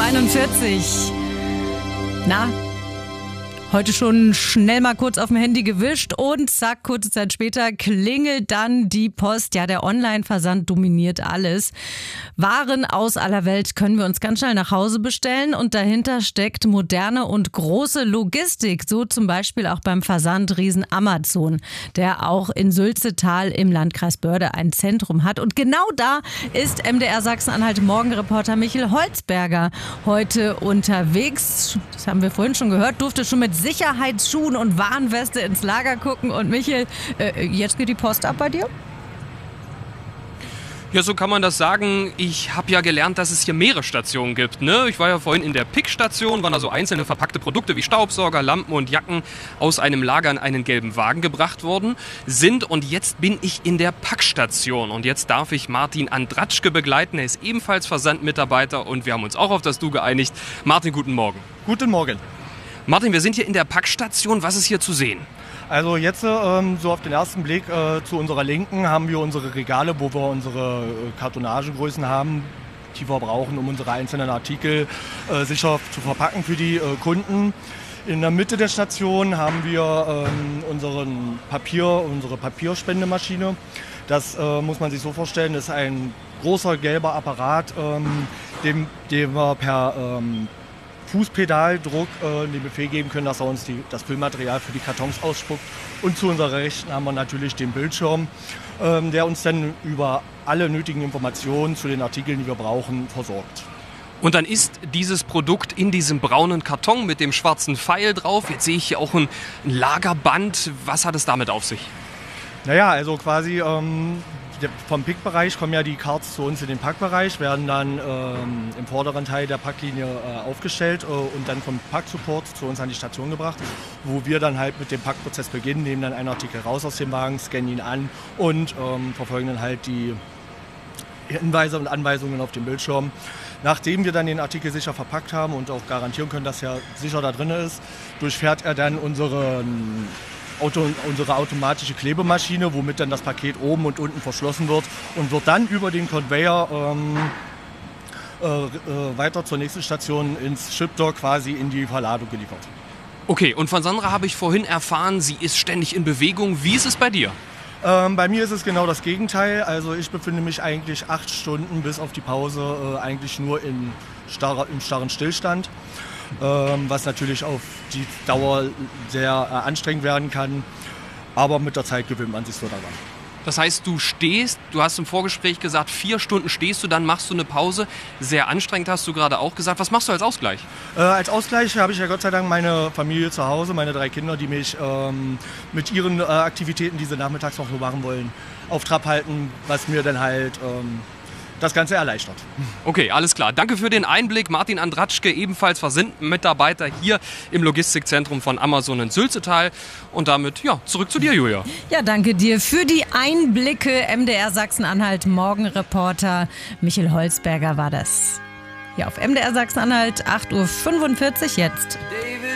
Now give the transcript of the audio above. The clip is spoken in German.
8:41 Uhr. Na, heute schon schnell mal kurz auf dem Handy gewischt und zack, kurze Zeit später klingelt dann die Post. Ja, der Online-Versand dominiert alles. Waren aus aller Welt können wir uns ganz schnell nach Hause bestellen und dahinter steckt moderne und große Logistik. So zum Beispiel auch beim Versandriesen Amazon, der auch in Sülzetal im Landkreis Börde ein Zentrum hat. Und genau da ist MDR Sachsen-Anhalt Morgenreporter Michael Holzberger heute unterwegs. Das haben wir vorhin schon gehört, durfte schon mit Sicherheitsschuhen und Warnweste ins Lager gucken. Und Michael, jetzt geht die Post ab bei dir? Ja, so kann man das sagen. Ich habe ja gelernt, dass es hier mehrere Stationen gibt. Ne? Ich war ja vorhin in der Pick-Station, waren also einzelne verpackte Produkte wie Staubsauger, Lampen und Jacken aus einem Lager in einen gelben Wagen gebracht worden sind. Und jetzt bin ich in der Packstation. Und jetzt darf ich Martin Andratschke begleiten. Er ist ebenfalls Versandmitarbeiter und wir haben uns auch auf das Du geeinigt. Martin, guten Morgen. Guten Morgen. Martin, wir sind hier in der Packstation. Was ist hier zu sehen? Also jetzt so auf den ersten Blick zu unserer Linken haben wir unsere Regale, wo wir unsere Kartonagengrößen haben, die wir brauchen, um unsere einzelnen Artikel sicher zu verpacken für die Kunden. In der Mitte der Station haben wir unsere Papierspendemaschine. Das muss man sich so vorstellen, ist ein großer gelber Apparat, dem wir per Fußpedaldruck den Befehl geben können, dass er uns das Füllmaterial für die Kartons ausspuckt. Und zu unserer Rechten haben wir natürlich den Bildschirm, der uns dann über alle nötigen Informationen zu den Artikeln, die wir brauchen, versorgt. Und dann ist dieses Produkt in diesem braunen Karton mit dem schwarzen Pfeil drauf. Jetzt sehe ich hier auch ein Lagerband. Was hat es damit auf sich? Naja, also quasi vom Pick-Bereich kommen ja die Cards zu uns in den Packbereich, werden dann im vorderen Teil der Packlinie aufgestellt und dann vom Pack-Support zu uns an die Station gebracht, wo wir dann halt mit dem Packprozess beginnen, nehmen dann einen Artikel raus aus dem Wagen, scannen ihn an und verfolgen dann halt die Hinweise und Anweisungen auf dem Bildschirm. Nachdem wir dann den Artikel sicher verpackt haben und auch garantieren können, dass er sicher da drin ist, durchfährt er dann unsere automatische Klebemaschine, womit dann das Paket oben und unten verschlossen wird und wird dann über den Conveyor weiter zur nächsten Station ins Shipdock quasi in die Verladung geliefert. Okay, und von Sandra habe ich vorhin erfahren, sie ist ständig in Bewegung. Wie ist es bei dir? Bei mir ist es genau das Gegenteil. Also ich befinde mich eigentlich 8 Stunden bis auf die Pause eigentlich nur im starren Stillstand. Was natürlich auf die Dauer sehr anstrengend werden kann. Aber mit der Zeit gewöhnt man sich so daran. Das heißt, du hast im Vorgespräch gesagt, 4 Stunden stehst du, dann machst du eine Pause. Sehr anstrengend, hast du gerade auch gesagt. Was machst du als Ausgleich? Als Ausgleich habe ich ja Gott sei Dank meine Familie zu Hause, meine 3 Kinder, die mich mit ihren Aktivitäten, die sie nachmittags noch machen wollen, auf Trab halten, was mir dann halt das Ganze erleichtert. Okay, alles klar. Danke für den Einblick. Martin Andratschke, ebenfalls Versandmitarbeiter hier im Logistikzentrum von Amazon in Sülzetal. Und damit, ja, zurück zu dir, Julia. Ja, danke dir für die Einblicke. MDR Sachsen-Anhalt Morgenreporter Michael Holzberger war das. Ja, auf MDR Sachsen-Anhalt 8:45 Uhr jetzt.